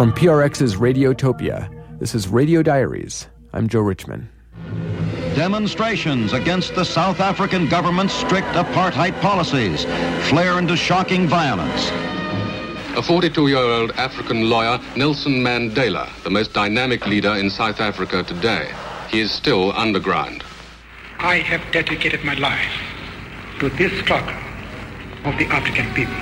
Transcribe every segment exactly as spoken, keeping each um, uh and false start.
From P R X's Radiotopia, this is Radio Diaries. I'm Joe Richman. Demonstrations against the South African government's strict apartheid policies flare into shocking violence. A forty-two-year-old African lawyer, Nelson Mandela, the most dynamic leader in South Africa today. He is still underground. I have dedicated my life to this struggle of the African people.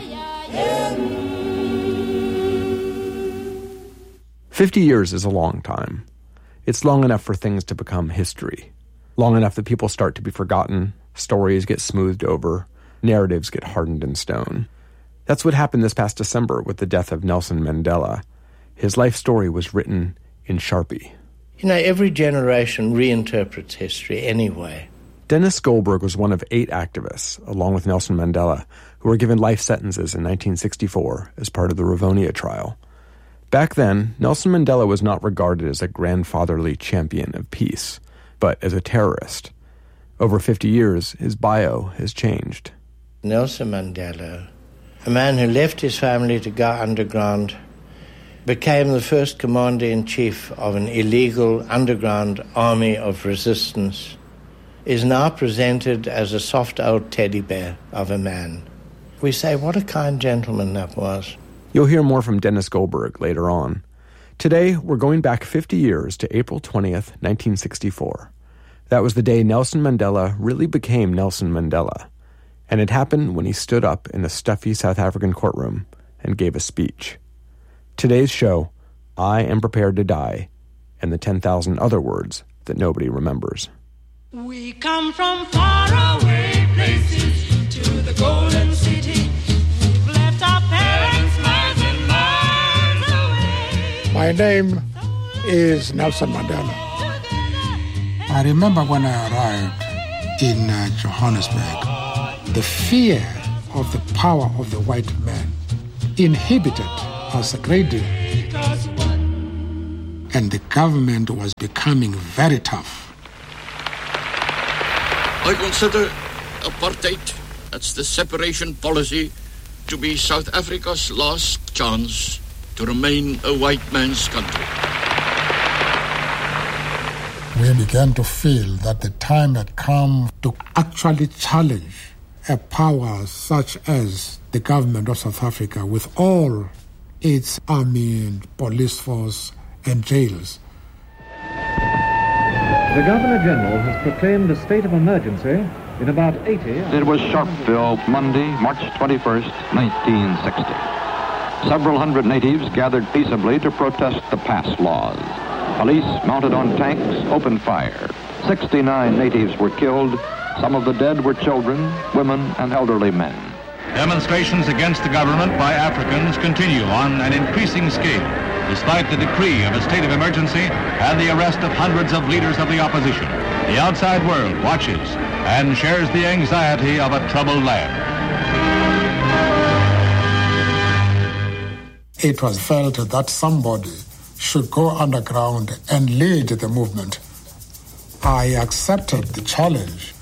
Fifty years is a long time. It's long enough for things to become history. Long enough that people start to be forgotten, stories get smoothed over, narratives get hardened in stone. That's what happened this past December with the death of Nelson Mandela. His life story was written in Sharpie. You know, every generation reinterprets history anyway. Dennis Goldberg was one of eight activists, along with Nelson Mandela, who were given life sentences in nineteen sixty-four as part of the Rivonia trial. Back then, Nelson Mandela was not regarded as a grandfatherly champion of peace, but as a terrorist. Over fifty years, his bio has changed. Nelson Mandela, a man who left his family to go underground, became the first commander-in-chief of an illegal underground army of resistance, is now presented as a soft old teddy bear of a man. We say, what a kind gentleman that was. You'll hear more from Dennis Goldberg later on. Today, we're going back fifty years to April twentieth, nineteen sixty-four. That was the day Nelson Mandela really became Nelson Mandela. And it happened when he stood up in a stuffy South African courtroom and gave a speech. Today's show, I Am Prepared to Die, and the ten thousand other words that nobody remembers. We come from faraway places to the golden city. We've left our parents miles and miles away. My name is Nelson Mandela. I remember when I arrived in uh, Johannesburg, the fear of the power of the white man inhibited us a great deal. And the government was becoming very tough. I consider apartheid, that's the separation policy, to be South Africa's last chance to remain a white man's country. We began to feel that the time had come to actually challenge a power such as the government of South Africa with all its army and police force and jails. The Governor-General has proclaimed a state of emergency in about eighty... It was Sharpeville, Monday, March twenty-first, nineteen sixty. Several hundred natives gathered peaceably to protest the passed laws. Police, mounted on tanks, opened fire. sixty-nine natives were killed. Some of the dead were children, women, and elderly men. Demonstrations against the government by Africans continue on an increasing scale, despite the decree of a state of emergency and the arrest of hundreds of leaders of the opposition. The outside world watches and shares the anxiety of a troubled land. It was felt that somebody should go underground and lead the movement. I accepted the challenge.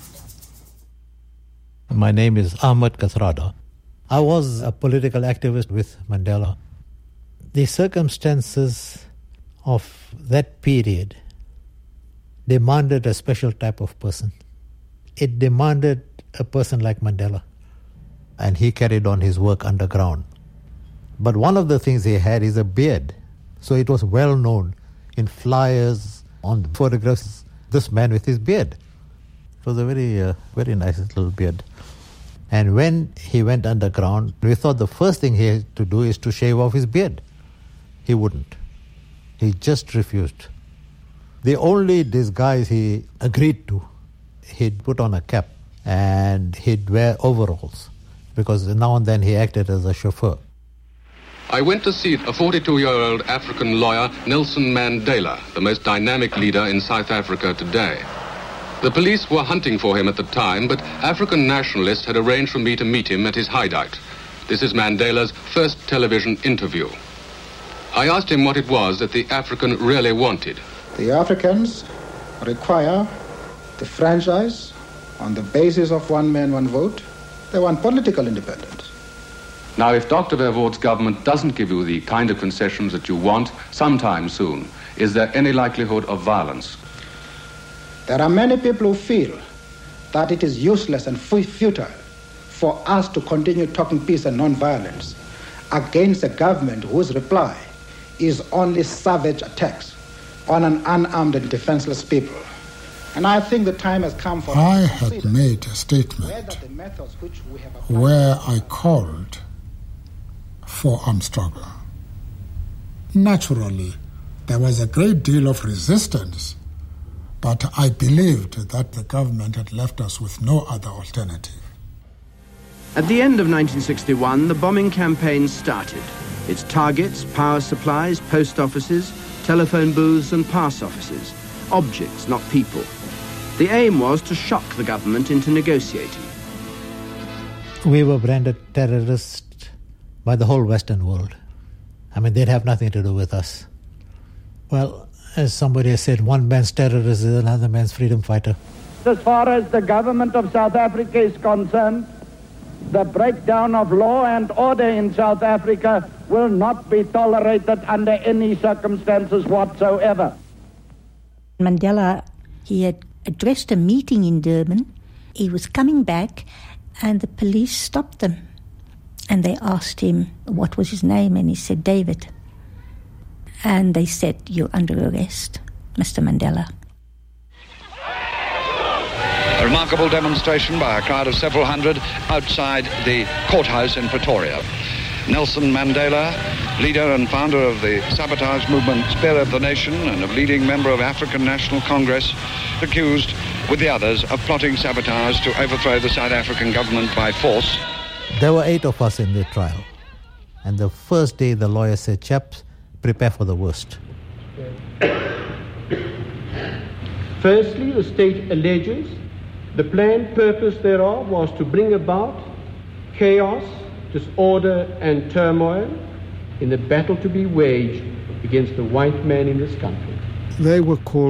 My name is Ahmed Kathrada. I was a political activist with Mandela. The circumstances of that period demanded a special type of person. It demanded a person like Mandela. And he carried on his work underground. But one of the things he had is a beard. So it was well known in flyers, on photographs, this man with his beard. It was a very, uh, very nice little beard. And when he went underground, we thought the first thing he had to do is to shave off his beard. He wouldn't. He just refused. The only disguise he agreed to, he'd put on a cap and he'd wear overalls, because now and then he acted as a chauffeur. I went to see a forty-two-year-old African lawyer, Nelson Mandela, the most dynamic leader in South Africa today. The police were hunting for him at the time, but African nationalists had arranged for me to meet him at his hideout. This is Mandela's first television interview. I asked him what it was that the African really wanted. The Africans require the franchise on the basis of one man, one vote. They want political independence. Now, if Doctor Verwoerd's government doesn't give you the kind of concessions that you want sometime soon, is there any likelihood of violence? There are many people who feel that it is useless and futile for us to continue talking peace and non-violence against a government whose reply is only savage attacks on an unarmed and defenseless people. And I think the time has come for I us to had consider made a statement whether the methods which we have applied where I called for armed struggle. Naturally, there was a great deal of resistance, but I believed that the government had left us with no other alternative. At the end of nineteen sixty-one, the bombing campaign started. Its targets, power supplies, post offices, telephone booths and pass offices. Objects, not people. The aim was to shock the government into negotiating. We were branded terrorists by the whole Western world. I mean, they'd have nothing to do with us. Well, as somebody has said, one man's terrorist is another man's freedom fighter. As far as the government of South Africa is concerned, the breakdown of law and order in South Africa will not be tolerated under any circumstances whatsoever. Mandela, he had addressed a meeting in Durban. He was coming back and the police stopped him. And they asked him what was his name, and he said, David. And they said, you're under arrest, Mister Mandela. A remarkable demonstration by a crowd of several hundred outside the courthouse in Pretoria. Nelson Mandela, leader and founder of the sabotage movement Spear of the Nation and a leading member of African National Congress, accused with the others of plotting sabotage to overthrow the South African government by force. There were eight of us in the trial. And the first day the lawyer said, chaps, prepare for the worst. Firstly, the state alleges the planned purpose thereof was to bring about chaos, disorder and turmoil in the battle to be waged against the white man in this country. They were called